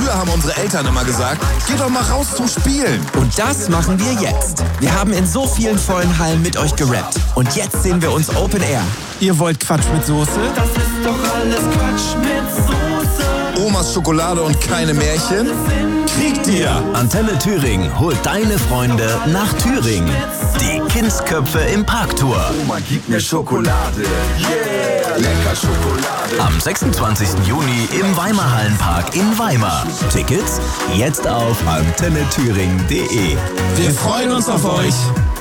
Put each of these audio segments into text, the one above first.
Früher haben unsere Eltern immer gesagt, geh doch mal raus zum Spielen. Und das machen wir jetzt. Wir haben in so vielen vollen Hallen mit euch gerappt. Und jetzt sehen wir uns Open Air. Ihr wollt Quatsch mit Soße? Das ist doch alles Quatsch mit Soße. Omas Schokolade und keine Märchen? Kriegt ihr! Antenne Thüringen holt deine Freunde nach Thüringen. Die Kindsköpfe im Parktour. Oma, gib mir Schokolade. Yeah, lecker Schokolade. Am 26. Juni im Weimar Hallenpark in Weimar. Tickets jetzt auf antennethüringen.de. Wir freuen uns auf euch!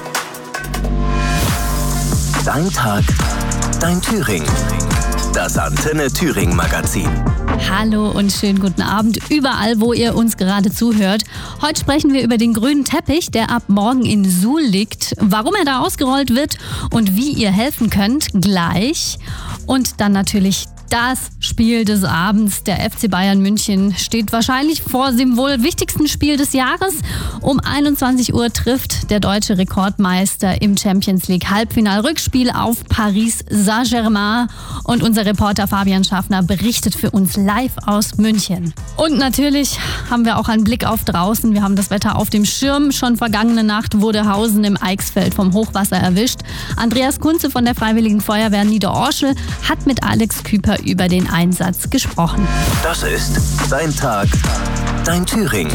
Dein Tag, dein Thüringen. Das Antenne Thüringen Magazin. Hallo und schönen guten Abend überall, wo ihr uns gerade zuhört. Heute sprechen wir über den grünen Teppich, der ab morgen in Suhl liegt, warum er da ausgerollt wird und wie ihr helfen könnt, gleich. Und dann natürlich das Spiel des Abends. Der FC Bayern München steht wahrscheinlich vor dem wohl wichtigsten Spiel des Jahres. Um 21 Uhr trifft der deutsche Rekordmeister im Champions League Halbfinal-Rückspiel auf Paris Saint-Germain. Und unser Reporter Fabian Schaffner berichtet für uns live aus München. Und natürlich haben wir auch einen Blick auf draußen. Wir haben das Wetter auf dem Schirm. Schon vergangene Nacht wurde Hausen im Eichsfeld vom Hochwasser erwischt. Andreas Kunze von der Freiwilligen Feuerwehr Niederorschel hat mit Alex Küper über den Einsatz gesprochen. Das ist dein Tag, dein Thüringen.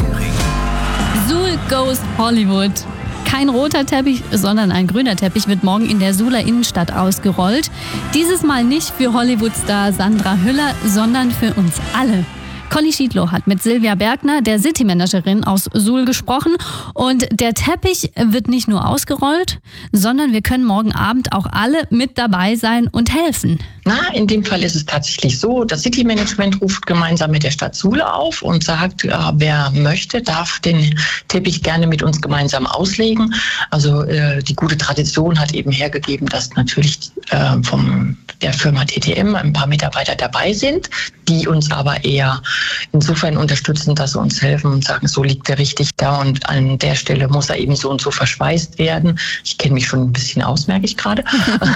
Suhl goes Hollywood. Kein roter Teppich, sondern ein grüner Teppich wird morgen in der Suhler Innenstadt ausgerollt. Dieses Mal nicht für Hollywood-Star Sandra Hüller, sondern für uns alle. Conny Schiedlow hat mit Silvia Bergner, der City-Managerin aus Suhl, gesprochen. Und der Teppich wird nicht nur ausgerollt, sondern wir können morgen Abend auch alle mit dabei sein und helfen. In dem Fall ist es tatsächlich so, das City-Management ruft gemeinsam mit der Stadt Suhl auf und sagt, wer möchte, darf den Teppich gerne mit uns gemeinsam auslegen. Also die gute Tradition hat eben hergegeben, dass natürlich von der Firma TTM ein paar Mitarbeiter dabei sind, die uns aber eher insofern unterstützen, dass sie uns helfen und sagen, so liegt er richtig da und an der Stelle muss er eben so und so verschweißt werden. Ich kenne mich schon ein bisschen aus, merke ich gerade.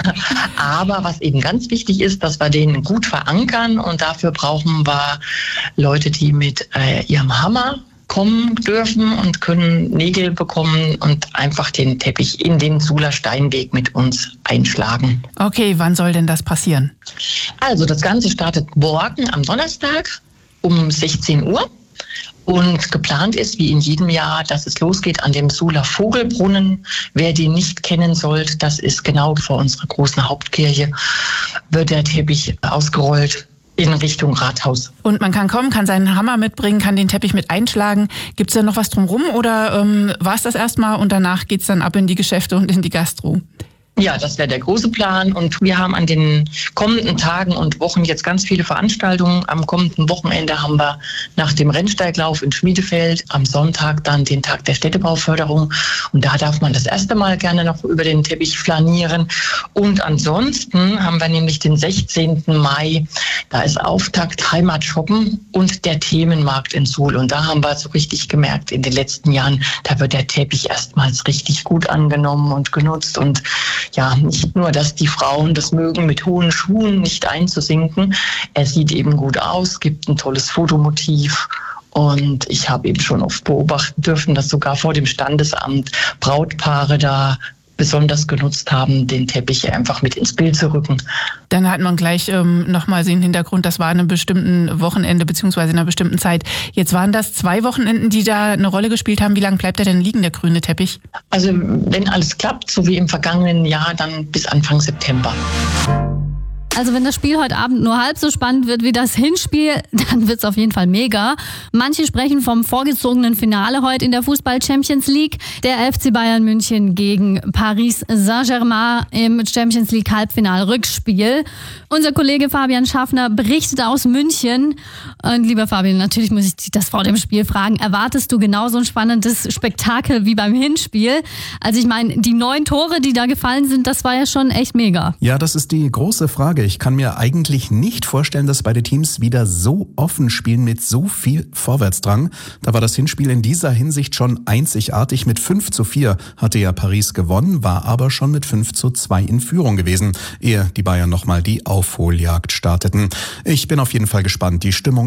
Aber was eben ganz wichtig ist, dass wir den gut verankern und dafür brauchen wir Leute, die mit ihrem Hammer kommen dürfen und können Nägel bekommen und einfach den Teppich in den Suhler Steinweg mit uns einschlagen. Okay, wann soll denn das passieren? Also das Ganze startet morgen am Donnerstag um 16 Uhr. Und geplant ist, wie in jedem Jahr, dass es losgeht an dem Suhler Vogelbrunnen. Wer den nicht kennen sollte, das ist genau vor unserer großen Hauptkirche, wird der Teppich ausgerollt in Richtung Rathaus. Und man kann kommen, kann seinen Hammer mitbringen, kann den Teppich mit einschlagen. Gibt es da noch was drumherum oder war es das erstmal und danach geht es dann ab in die Geschäfte und in die Gastro? Ja, das wäre der große Plan und wir haben an den kommenden Tagen und Wochen jetzt ganz viele Veranstaltungen. Am kommenden Wochenende haben wir nach dem Rennsteiglauf in Schmiedefeld am Sonntag dann den Tag der Städtebauförderung und da darf man das erste Mal gerne noch über den Teppich flanieren. Und ansonsten haben wir nämlich den 16. Mai, da ist Auftakt Heimatshoppen und der Themenmarkt in Suhl und da haben wir so richtig gemerkt in den letzten Jahren, da wird der Teppich erstmals richtig gut angenommen und genutzt und ja, nicht nur, dass die Frauen das mögen, mit hohen Schuhen nicht einzusinken. Er sieht eben gut aus, gibt ein tolles Fotomotiv. Und ich habe eben schon oft beobachten dürfen, dass sogar vor dem Standesamt Brautpaare da besonders genutzt haben, den Teppich einfach mit ins Bild zu rücken. Dann hat man gleich nochmal den Hintergrund, das war an einem bestimmten Wochenende beziehungsweise in einer bestimmten Zeit. Jetzt waren das 2 Wochenenden, die da eine Rolle gespielt haben. Wie lange bleibt der denn liegen, der grüne Teppich? Also wenn alles klappt, so wie im vergangenen Jahr, dann bis Anfang September. Also wenn das Spiel heute Abend nur halb so spannend wird wie das Hinspiel, dann wird es auf jeden Fall mega. Manche sprechen vom vorgezogenen Finale heute in der Fußball-Champions League. Der FC Bayern München gegen Paris Saint-Germain im Champions League Halbfinal-Rückspiel. Unser Kollege Fabian Schaffner berichtet aus München. Und lieber Fabian, natürlich muss ich dich das vor dem Spiel fragen. Erwartest du genauso ein spannendes Spektakel wie beim Hinspiel? Also ich meine, die 9 Tore, die da gefallen sind, das war ja schon echt mega. Ja, das ist die große Frage. Ich kann mir eigentlich nicht vorstellen, dass beide Teams wieder so offen spielen mit so viel Vorwärtsdrang. Da war das Hinspiel in dieser Hinsicht schon einzigartig. Mit 5:4 hatte ja Paris gewonnen, war aber schon mit 5:2 in Führung gewesen, ehe die Bayern nochmal die Aufholjagd starteten. Ich bin auf jeden Fall gespannt. Die Stimmung